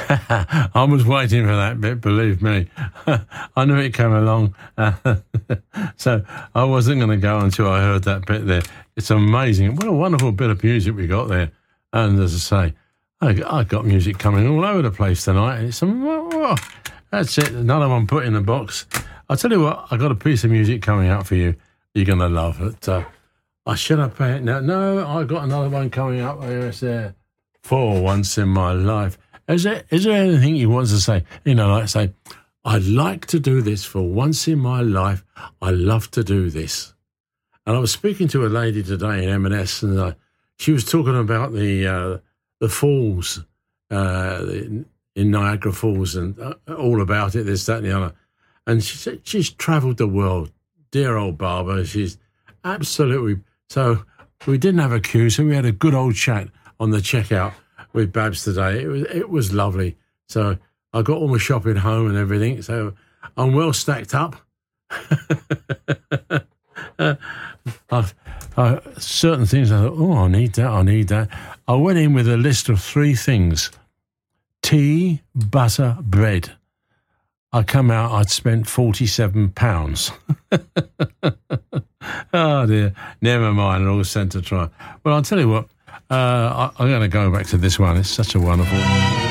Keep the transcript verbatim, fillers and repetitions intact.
I was waiting for that bit, believe me. I knew it came along. So I wasn't going to go until I heard that bit there. It's amazing. What a wonderful bit of music we got there. And as I say, I, I got music coming all over the place tonight. And it's oh, that's it. Another one put in the box. I'll tell you what, I got a piece of music coming out for you. You're going to love it. Uh, I should have paid it now. No, I got another one coming up. It's there. For once in my life. Is there, is there anything you want to say? You know, like say, I'd like to do this for once in my life. I love to do this. And I was speaking to a lady today in M and S, and uh, she was talking about the uh, the falls uh, in, in Niagara Falls and uh, all about it, this, that, and the other. And she said she's travelled the world. Dear old Barbara, she's absolutely... So we didn't have a queue, so we had a good old chat on the checkout with Babs today. It was it was lovely. So I got all my shopping home and everything. So I'm well stacked up. uh, I, I, certain things I thought, oh, I need that, I need that. I went in with a list of three things. Tea, butter, bread. I come out, I'd spent forty-seven pounds. Oh, dear. Never mind, all sent to try. Well, I'll tell you what, uh, I, I'm going to go back to this one. It's such a wonderful...